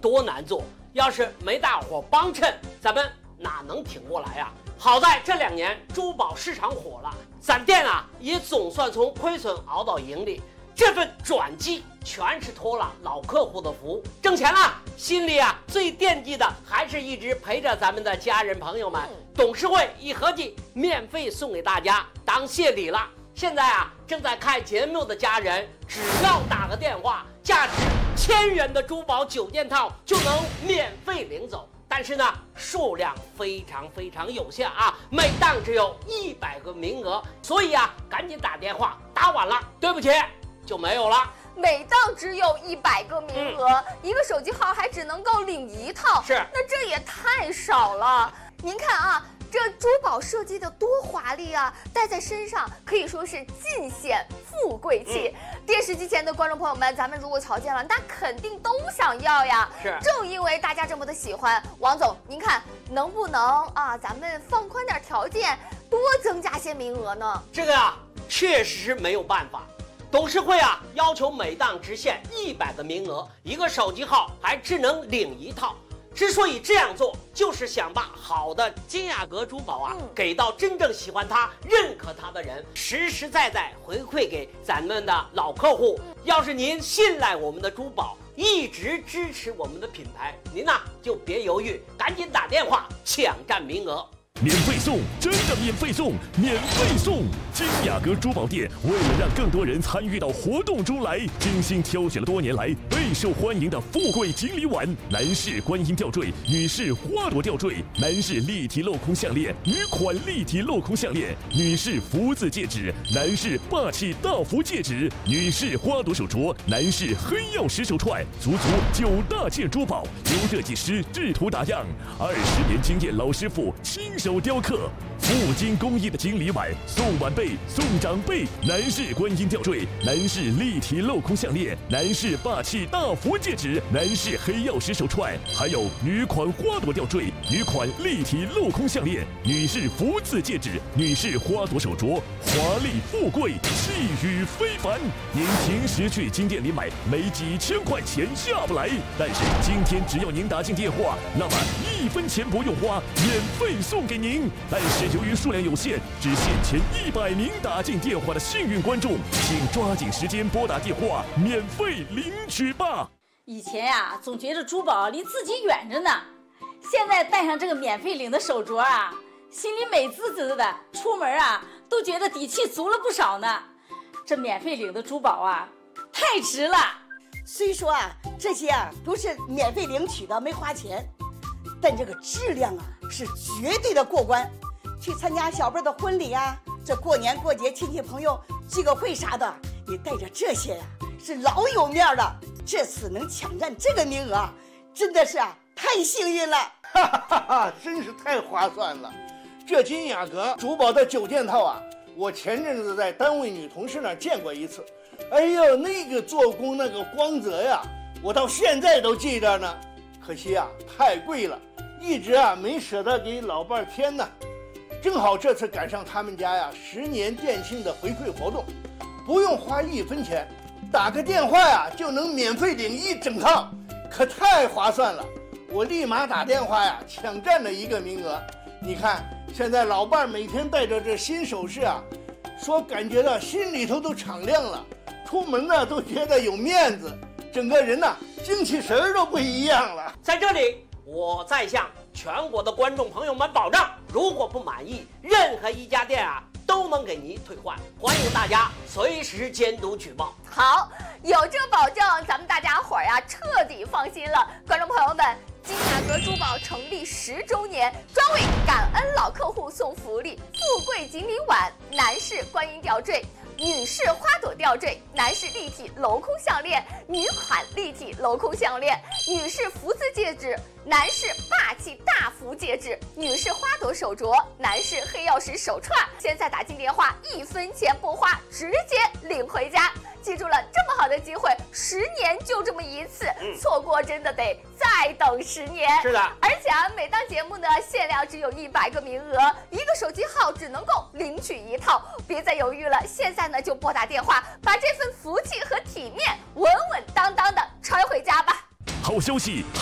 多难做，要是没大伙帮衬，咱们哪能挺过来啊？好在这2年珠宝市场火了，咱店啊也总算从亏损熬到盈利。这份转机全是托了老客户的福，挣钱了，心里啊最惦记的还是一直陪着咱们的家人朋友们。董事会一合计，免费送给大家当谢礼了。现在啊，正在看节目的家人，只要打个电话，价值1000元的珠宝9件套就能免费领走。但是呢，数量非常有限啊，每档只有100个名额，所以啊，赶紧打电话，打晚了，对不起，就没有了。 每档只有100个名额，一个手机号还只能够领1套， 是， 那这也太少了。您看啊，这珠宝设计的多华丽啊，戴在身上可以说是尽显富贵气。电视机前的观众朋友们，咱们如果瞧见了，那肯定都想要呀。 是， 正因为大家这么的喜欢，王总，您看能不能啊，咱们放宽点条件，多增加些名额呢？ 这个啊，确实是没有办法。董事会啊，要求每档只限100个名额，一个手机号还只能领1套。之所以这样做，就是想把好的金雅阁珠宝啊，给到真正喜欢它、认可它的人，实实在在回馈给咱们的老客户。要是您信赖我们的珠宝，一直支持我们的品牌，您呢就别犹豫，赶紧打电话抢占名额。 免费送，真的免费送，免费送！金雅阁珠宝店为了让更多人参与到活动中来，精心挑选了多年来备受欢迎的富贵锦鲤碗、男士观音吊坠、女士花朵吊坠、男士立体镂空项链、女款立体镂空项链、女士福字戒指、男士霸气大福戒指、女士花朵手镯、男士黑曜石手串，足9大件珠宝，由设计师制图打样，20年经验老师傅亲手雕刻，富金工艺的锦鲤碗送晚辈送长辈，男士观音吊坠，男士立体镂空项链，男士霸气大福戒指，男士黑曜石手串，还有女款花朵吊坠，女款立体镂空项链，女士福字戒指，女士花朵手镯，华丽富贵，气宇非凡。您平时去金店里买，没几千块钱下不来，但是今天只要您打进电话，那么1分钱不用花，免费送给您。但是由于数量有限，只限前100名打进电话的幸运观众，请抓紧时间拨打电话，免费领取吧。 以前呀，总觉得珠宝离自己远着呢，现在戴上这个免费领的手镯啊，心里美滋滋的，出门啊都觉得底气足了不少呢。这免费领的珠宝啊，太值了。 虽说啊，这些啊都是免费领取的，没花钱，但这个质量啊是绝对的过关。去参加小辈的婚礼啊，这过年过节亲戚朋友聚个会啥的，你带着这些呀，是老有面了。这次能抢占这个名额，真的是啊太幸运了。 哈哈哈哈，真是太划算了。这金雅阁珠宝的9件套啊，我前阵子在单位女同事那儿见过一次。哎呦，那个做工那个光泽呀，我到现在都记着呢。可惜啊，太贵了，一直啊没舍得给老伴儿添呢。正好这次赶上他们家呀10年店庆的回馈活动，不用花1分钱，打个电话呀就能免费领1整套，可太划算了。我立马打电话呀抢占了1个名额。你看现在老伴儿每天带着这新首饰啊，说感觉到心里头都敞亮了，出门呢都觉得有面子，整个人呢精气神都不一样了。 在这里我再向全国的观众朋友们保障，如果不满意，任何一家店啊都能给您退换，欢迎大家随时监督举报。 好，有这保证，咱们大家伙儿呀彻底放心了。观众朋友们，金雅阁珠宝成立10周年，专为感恩老客户送福利，富贵锦鲤碗、男士观音吊坠、女士花朵吊坠、男士立体镂空项链、女款立体镂空项链、女士福字戒指、男士霸气大福戒指、女士花朵手镯、男士黑曜石手串。现在打进电话，1分钱不花，直接领回家。记住了，这么好的机会，10年就这么一次，错过真的得再等10年。 是的， 而且啊，每档节目呢限量只有100个名额，一个手机号只能够领取1套，别再犹豫了，现在呢就拨打电话，把这份福气和体面稳稳当当的揣回家吧。 好消息！